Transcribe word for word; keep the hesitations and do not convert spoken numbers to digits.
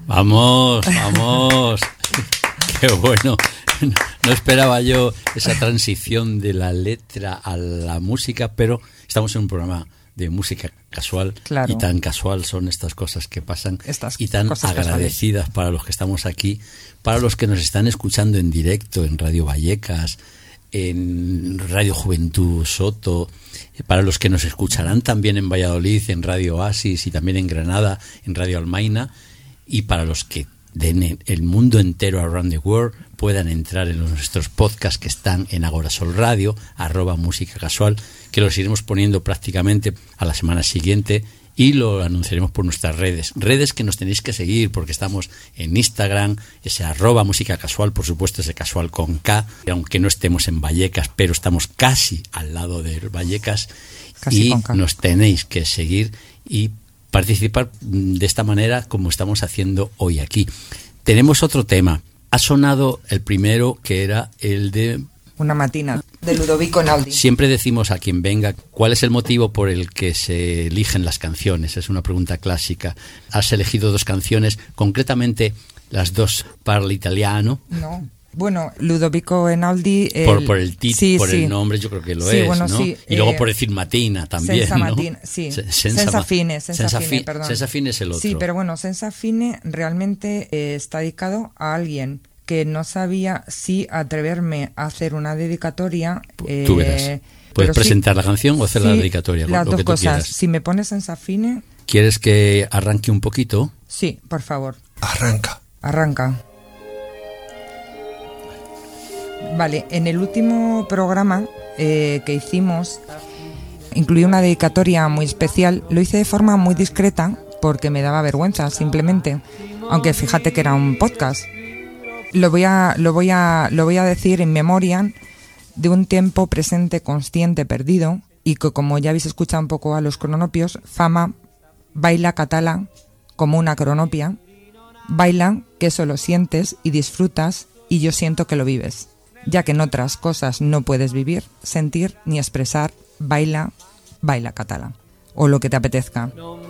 Vamos, vamos. Qué bueno. No esperaba yo esa transición de la letra a la música, pero estamos en un programa de música casual, claro. Y tan casual son estas cosas que pasan estas y tan agradecidas casuales para los que estamos aquí, para los que nos están escuchando en directo en Radio Vallecas, en Radio Juventud Soto, para los que nos escucharán también en Valladolid, en Radio Oasis y también en Granada, en Radio Almaina, y para los que de el mundo entero, around the world, puedan entrar en nuestros podcasts que están en Agorasol Radio, arroba música casual, que los iremos poniendo prácticamente a la semana siguiente y lo anunciaremos por nuestras redes. Redes que nos tenéis que seguir porque estamos en Instagram, ese arroba música casual, por supuesto ese casual con K, aunque no estemos en Vallecas, pero estamos casi al lado de Vallecas, casi, y nos tenéis que seguir y participar de esta manera como estamos haciendo hoy aquí. Tenemos otro tema. Ha sonado el primero, que era el de... Una matina, de Ludovico Einaudi. Siempre decimos a quien venga, ¿cuál es el motivo por el que se eligen las canciones? Es una pregunta clásica. Has elegido dos canciones, concretamente las dos Parla Italiano. No. Bueno, Ludovico Einaudi... El, por, por el título, sí, por sí. el nombre, yo creo que lo sí, es, bueno, ¿no? Sí, y luego eh, por decir matina también, senza ¿no? Matina, sí. Senza, senza fine, senza, senza fine, fi, perdón. Senza fine es el otro. Sí, pero bueno, senza fine realmente eh, está dedicado a alguien que no sabía si atreverme a hacer una dedicatoria. Eh, Tú verás. ¿Puedes presentar sí, la canción o hacer sí, la dedicatoria? Las lo dos que tú cosas. quieras. Si me pones senza fine... ¿Quieres que arranque un poquito? Sí, por favor. Arranca. Arranca. Vale, en el último programa eh, que hicimos incluí una dedicatoria muy especial. Lo hice de forma muy discreta porque me daba vergüenza, simplemente. Aunque fíjate que era un podcast. Lo voy a, lo voy a, lo voy a decir en memoria de un tiempo presente, consciente, perdido, y que, como ya habéis escuchado un poco a los cronopios, Fama baila catalán como una cronopia. Baila que eso lo sientes y disfrutas, y yo siento que lo vives. Ya que en otras cosas no puedes vivir, sentir ni expresar, baila, baila catalán. O lo que te apetezca.